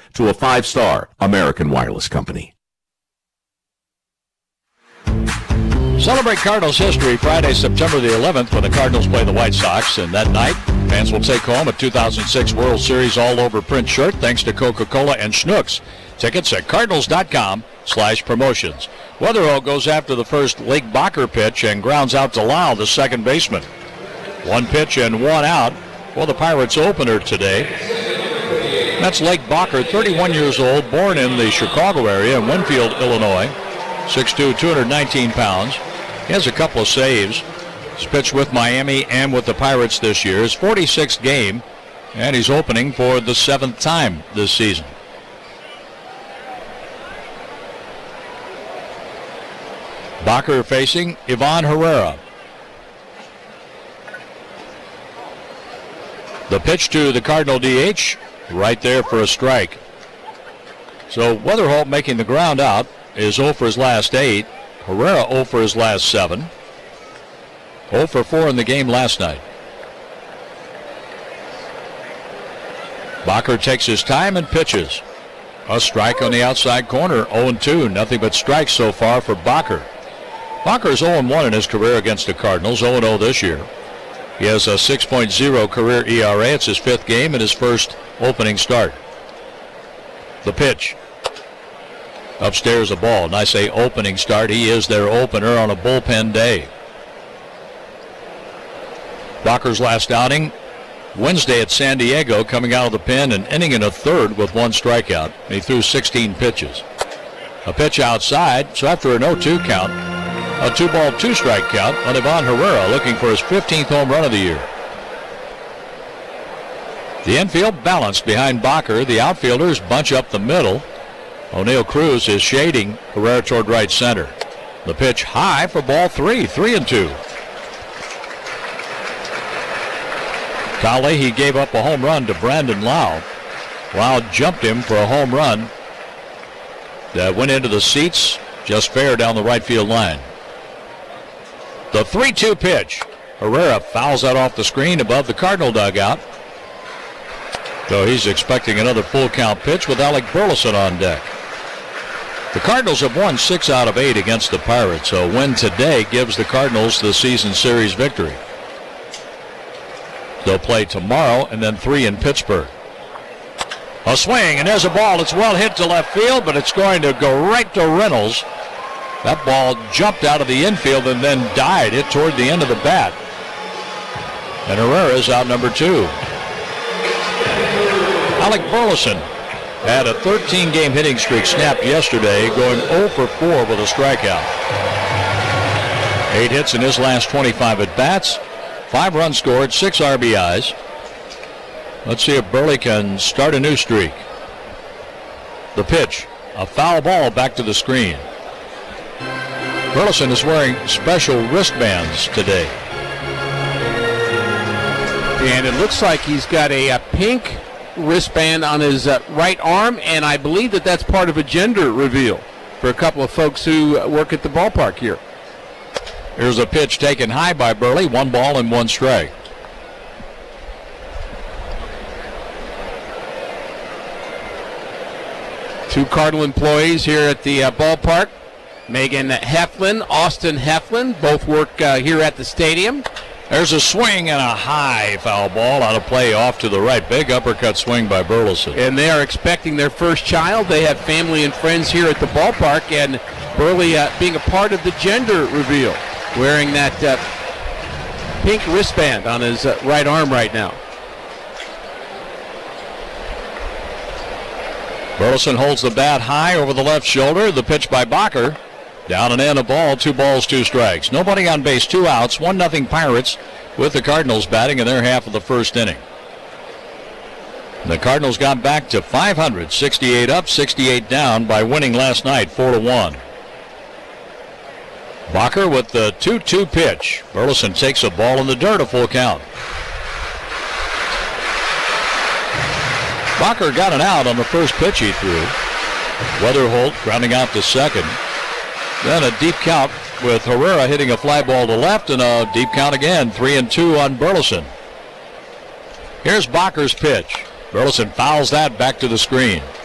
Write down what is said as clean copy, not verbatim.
to a 5-star American Wireless Company. Celebrate Cardinals history Friday, September the 11th when the Cardinals play the White Sox. And that night, fans will take home a 2006 World Series all-over print shirt thanks to Coca-Cola and Schnucks. Tickets at cardinals.com/promotions. Weatherall goes after the first Lake Bacher pitch and grounds out to Lau, the second baseman. One pitch and one out for the Pirates opener today. That's Lake Bacher, 31 years old, born in the Chicago area in Winfield, Illinois. 6'2", 219 pounds. He has a couple of saves. He's pitched with Miami and with the Pirates this year. His 46th game, and he's opening for the 7th time this season. Bacher facing Ivan Herrera. The pitch to the Cardinal DH, right there for a strike. So Weatherholt making the ground out is 0 for his last 8. Herrera 0 for his last 7. 0 for 4 in the game last night. Bacher takes his time and pitches. A strike on the outside corner, 0-2. Nothing but strikes so far for Bacher. Bacher is 0-1 in his career against the Cardinals, 0-0 this year. He has a 6.0 career ERA. It's his 5th game and his first opening start. The pitch. Upstairs a ball, and I say opening start. He is their opener on a bullpen day. Bacher's last outing Wednesday at San Diego, coming out of the pen and inning in a third with 1 strikeout. He threw 16 pitches. A pitch outside, so after an 0-2 count, a 2-ball, 2-strike count on Ivan Herrera, looking for his 15th home run of the year. The infield balanced behind Bacher. The outfielders bunch up the middle. O'Neill Cruz is shading Herrera toward right center. The pitch high for ball 3, 3-2. Kyle Leahy gave up a home run to Brandon Lau. Lau jumped him for a home run that went into the seats just fair down the right field line. The 3-2 pitch. Herrera fouls that off the screen above the Cardinal dugout. So he's expecting another full count pitch with Alec Burleson on deck. The Cardinals have won 6 out of 8 against the Pirates. A win today gives the Cardinals the season series victory. They'll play tomorrow and then 3 in Pittsburgh. A swing, and there's a ball. It's well hit to left field, but it's going to go right to Reynolds. That ball jumped out of the infield and then died. Hit toward the end of the bat. And Herrera's out number 2. Alec Burleson had a 13-game hitting streak snapped yesterday, going 0 for 4 with a strikeout. 8 hits in his last 25 at-bats, 5 runs scored, 6 RBIs. Let's see if Burley can start a new streak. The pitch, a foul ball back to the screen. Burleson is wearing special wristbands today. And it looks like he's got a pink wristband on his right arm, and I believe that that's part of a gender reveal for a couple of folks who work at the ballpark here. Here's a pitch taken high by Burley, 1 ball and 1 strike. Two Cardinal employees here at the ballpark. Megan Heflin, Austin Heflin, both work here at the stadium. There's a swing and a high foul ball out of play off to the right. Big uppercut swing by Burleson. And they are expecting their first child. They have family and friends here at the ballpark, and Burley being a part of the gender reveal, wearing that pink wristband on his right arm right now. Burleson holds the bat high over the left shoulder. The pitch by Bacher. Down and in a ball, 2 balls, 2 strikes. Nobody on base, 2 outs, 1-0 Pirates with the Cardinals batting in their half of the first inning. The Cardinals got back to 500, 68 up, 68 down by winning last night 4-1. Bacher with the 2-2 pitch. Burleson takes a ball in the dirt, a full count. Bacher got an out on the first pitch he threw. Weatherholt grounding out to second. Then a deep count with Herrera hitting a fly ball to left, and a deep count again, 3-2 on Burleson. Here's Bacher's pitch. Burleson fouls that back to the screen.